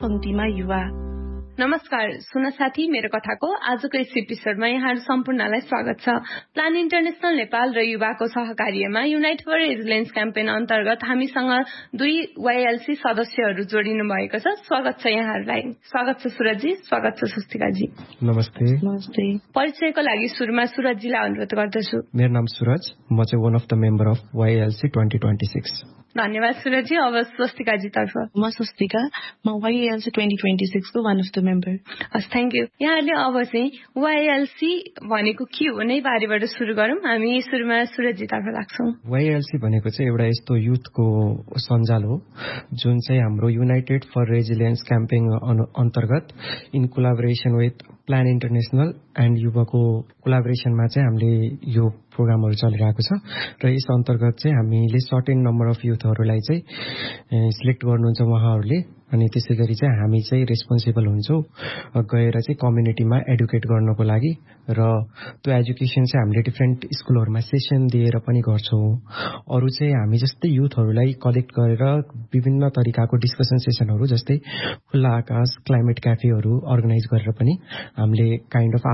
पंक्तिमा युवा। नमस्कार सुन साथी, मेरो कथाको आजको यस एपिसोडमा यहाँहरू सम्पूर्णलाई स्वागत छ। प्लान इन्टरनेशनल नेपाल र युवाको सहकार्यमा युनाइट फर रेजिलियन्स क्याम्पेन अन्तर्गत हामीसँग 2 YLC सदस्यहरू जोडिनु भएको छ। स्वागत छ यहाँहरूलाई। स्वागत छ सुरजजी, स्वागत छ स्वस्तिकाजी। नमस्ते। नमस्ते। परिचयको लागि सुरुमा सुरजजीलाई अनुरोध गर्दछु। मेरो नाम सुरज, म चाहिँ one of the member of YLC 2026। धन्यवाद सुरजजी। अब स्वस्तिकाजी तर्फ। म स्वस्तिका, म YLC 2026 को वान अफ द मेम्बर। हस्, थ्याङ्क यू। यहाँहरूले अब चाहिँ YLC भनेको के हो नै बारेबाट सुरु गरौँ। हामी सुरुमा सुरजजी तर्फ लाग्छौँ। YLC भनेको चाहिँ एउटा यस्तो युथको सञ्जाल हो जुन चाहिँ हाम्रो युनाइटेड फर रेजिलियन्स क्याम्पेन अन्तर्गत in collaboration with plan international and युवाको कोलाबोरेसनमा चाहिँ हामीले यो प्रोग्रामहरू चलिरहेको छ र यस अन्तर्गत चाहिँ हामीले सर्टेन नम्बर अफ युथहरूलाई चाहिँ सिलेक्ट गर्नुहुन्छ उहाँहरूले, अनि त्यसै गरी चाहिँ हामी चाहिँ रेस्पोन्सिबल हुन्छौँ गएर चाहिँ कम्युनिटीमा एडुकेट गर्नको लागि, र त्यो एजुकेसन चाहिँ हामीले डिफ्रेन्ट स्कुलहरूमा सेसन दिएर पनि गर्छौँ। अरू चाहिँ हामी जस्तै युथहरूलाई कलेक्ट गरेर विभिन्न तरिकाको डिस्कसन सेसनहरू जस्तै खुल्ला आकाश, क्लाइमेट क्याफेहरू अर्गनाइज गरेर पनि हामीले काइन्ड अफ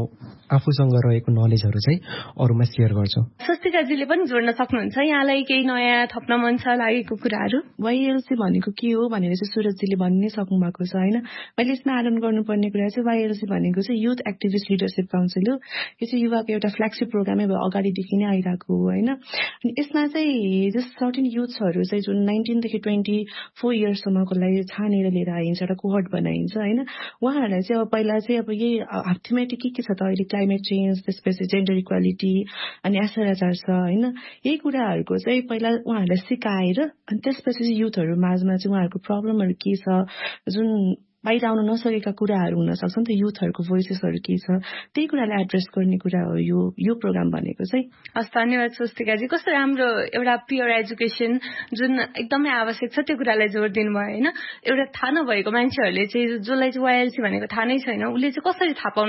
आफूसँग रहेको नलेजहरू चाहिँ अरूमा सेयर गर्छौँ। स्वस्तिकाजीले पनि जोड्न सक्नुहुन्छ यहाँलाई केही नयाँ थप्न मन छ लागेको कुराहरू? YLC भनेको के हो भनेर चाहिँ सुरजजीले भनि नै सक्नु भएको छ होइन। मैले यसमा आरोहण गर्नुपर्ने कुरा चाहिँ YLC भनेको चाहिँ युथ एक्टिभिस्ट लिडरसिप काउन्सिल हो। यो चाहिँ युवाको एउटा फ्ल्यागसिप प्रोग्रामै भयो, अगाडिदेखि नै आइरहेको हो होइन। अनि यसमा चाहिँ जस्ट सर्टेन युथ्सहरू चाहिँ जुन 19 देखि 24 इयर्ससम्मको लागि छानेर लिएर आइन्छ, एउटा कोहर्ट बनाइन्छ होइन। उहाँहरूलाई चाहिँ अब पहिला चाहिँ अब यही थीमेटिक के छ त अहिले क्लाइमेट चेन्ज, त्यसपछि जेन्डर इक्वालिटी अनि एसआरएचआर छ होइन। यही कुराहरूको चाहिँ पहिला उहाँहरूलाई सिकाएर अनि त्यसपछि चाहिँ युथहरू माझमा चाहिँ उहाँहरूको प्रब्लमहरू के छ, जुन बाहिर आउन नसकेका कुराहरू हुन सक्छ नि त, युथहरूको भोइसेसहरू के छ, त्यही कुरालाई एड्रेस गर्ने कुरा हो यो प्रोग्राम भनेको चाहिँ। हस्, धन्यवाद स्वस्तिकाजी। कस्तो राम्रो एउटा प्योर एजुकेसन जुन एकदमै आवश्यक छ त्यो कुरालाई जोड दिनुभयो होइन। एउटा थाहा नभएको मान्छेहरूले चाहिँ, जसलाई चाहिँ YLC भनेको थाहा नै छैन, उसले चाहिँ कसरी थाहा पाउन